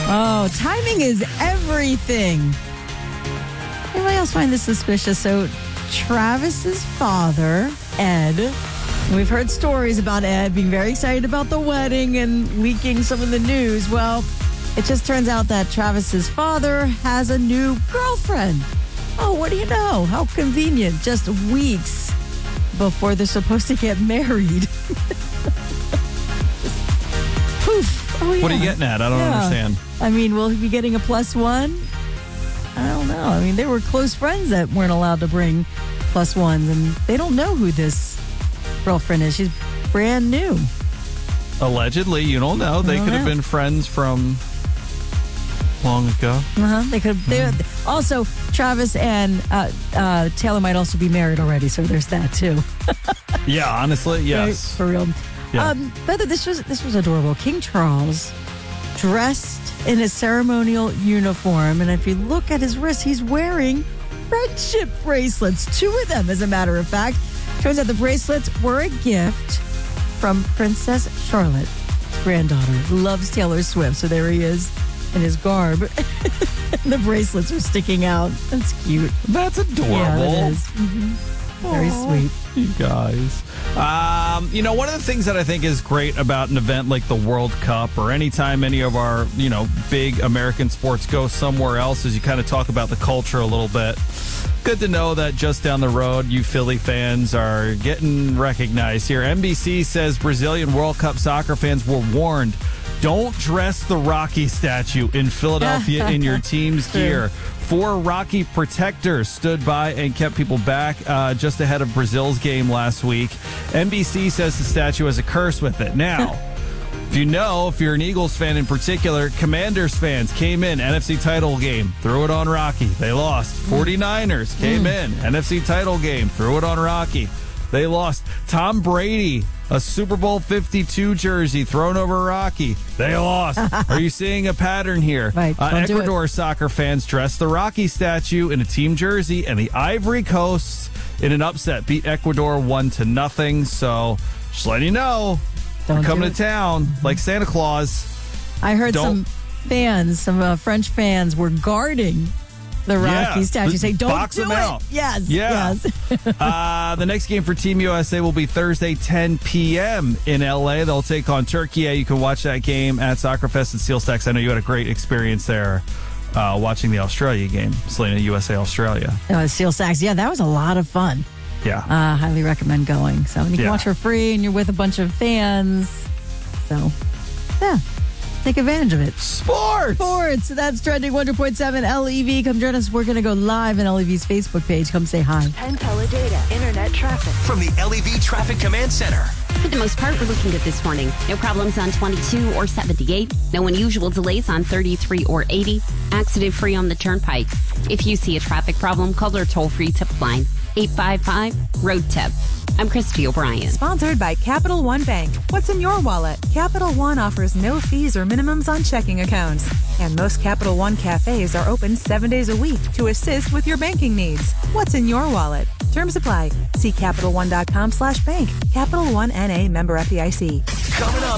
Oh, timing is everything. Anybody else find this suspicious? So, Travis's father, Ed, we've heard stories about Ed being very excited about the wedding and leaking some of the news. Well, it just turns out that Travis's father has a new girlfriend. Oh, what do you know? How convenient. Just weeks before they're supposed to get married. Poof. Oh, yeah. What are you getting at? I don't understand. I mean, will he be getting a +1? I don't know. I mean, they were close friends that weren't allowed to bring +1s, and they don't know who this girlfriend is. She's brand new. Allegedly, you don't know. They could have been friends from long ago. They could. Also, Travis and Taylor might also be married already, so there's that too. Yeah, honestly, yes, for real. Yeah. But this was adorable. King Charles dressed in a ceremonial uniform, and if you look at his wrist, he's wearing friendship bracelets. 2 of them, as a matter of fact. Turns out the bracelets were a gift from Princess Charlotte, his granddaughter, who loves Taylor Swift. So there he is in his garb. And the bracelets are sticking out. That's cute. That's adorable. Yeah, it is. Very sweet. You guys. One of the things that I think is great about an event like the World Cup or anytime any of our, big American sports go somewhere else is you kind of talk about the culture a little bit. Good to know that just down the road, you Philly fans are getting recognized here. NBC says Brazilian World Cup soccer fans were warned, don't dress the Rocky statue in Philadelphia in your team's gear. 4 Rocky protectors stood by and kept people back just ahead of Brazil's game last week. NBC says the statue has a curse with it. Now, if you're an Eagles fan in particular, Commanders fans came in, NFC title game, threw it on Rocky. They lost. 49ers came in, NFC title game, threw it on Rocky. They lost. Tom Brady, a Super Bowl 52 jersey thrown over Rocky. They lost. Are you seeing a pattern here? Right. Ecuador soccer fans dressed the Rocky statue in a team jersey, and the Ivory Coast, in an upset, beat Ecuador 1-0. So, just letting you know, they're coming to town like Santa Claus. I heard some French fans were guarding the Rocky statue. Say, don't box do them it. out. Yes. The next game for Team USA will be Thursday, 10 p.m. in L.A. They'll take on Turkey. You can watch that game at Soccer Fest at Steel Stacks. I know you had a great experience there watching the Australia game, Selena, USA, Australia. Steel Stacks. Yeah, that was a lot of fun. Yeah. Highly recommend going. So you can watch for free and you're with a bunch of fans. So, yeah. Take advantage of it. Sports. That's trending 100.7 LEV. Come join us. We're going to go live on LEV's Facebook page. Come say hi. And Teledata Internet traffic. From the LEV Traffic Command Center. For the most part, we're looking good this morning. No problems on 22 or 78. No unusual delays on 33 or 80. Accident-free on the Turnpike. If you see a traffic problem, call our toll-free tip line, 855-ROAD-TIP. I'm Christy O'Brien. Sponsored by Capital One Bank. What's in your wallet? Capital One offers no fees or minimums on checking accounts. And most Capital One cafes are open 7 days a week to assist with your banking needs. What's in your wallet? Terms apply. See CapitalOne.com/bank. Capital One N.A. member FDIC. Coming up.